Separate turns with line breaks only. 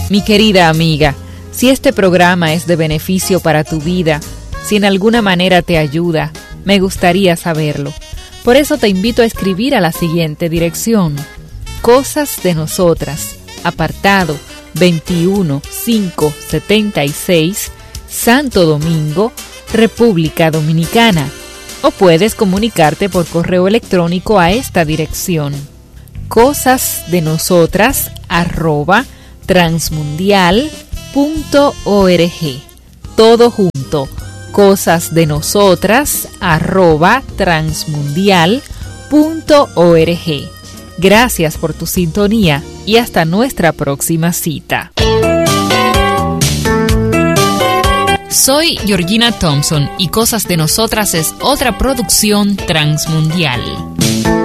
Mi querida amiga, si este programa es de beneficio para tu vida, si en alguna manera te ayuda, me gustaría saberlo. Por eso te invito a escribir a la siguiente dirección: Cosas de Nosotras, apartado 21576, Santo Domingo, República Dominicana. O puedes comunicarte por correo electrónico a esta dirección: cosasdenosotras@transmundial.org. Todo junto: cosasdenosotras@transmundial.org. Gracias por tu sintonía y hasta nuestra próxima cita. Soy Georgina Thompson y Cosas de Nosotras es otra producción transmundial.